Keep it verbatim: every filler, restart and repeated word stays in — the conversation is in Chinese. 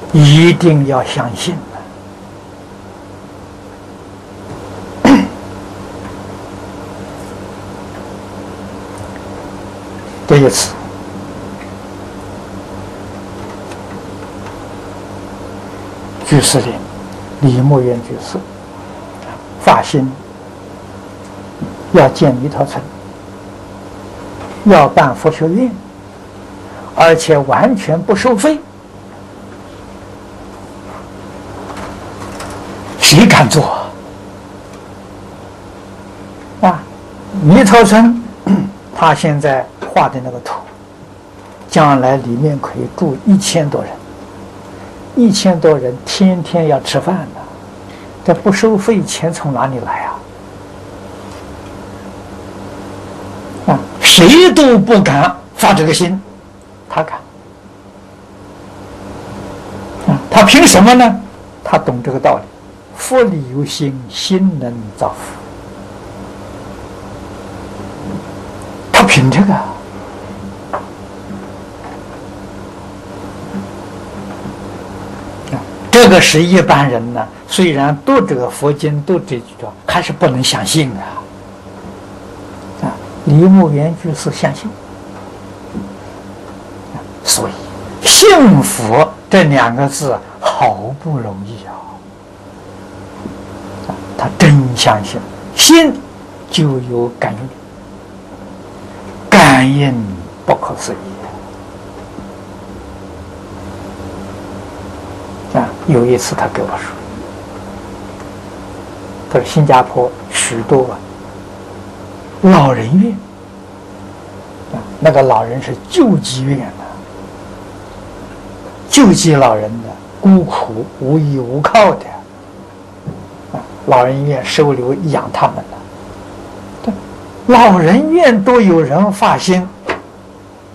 一定要相信的。这一次，居士林李牧原居士发心要建弥陀村，要办佛学院，而且完全不收费。谁敢做啊？弥陀村，他现在画的那个图，将来里面可以住一千多人，一千多人天天要吃饭的，这不收费，钱从哪里来啊？啊，谁都不敢发这个心，他敢。啊，他凭什么呢？他懂这个道理。佛理有心，心能造福。他凭这个，这个是一般人呢，虽然读这个佛经，读这句话，还是不能相信的。啊，李牧原居士相信，所以信佛这两个字好不容易啊。他真相信，信就有感应，感应不可思议啊！有一次他给我说，他说新加坡许多老人院啊，那个老人是救济院的，救济老人的，孤苦无依无靠的。老人院收留养他们了，老人院都有人发心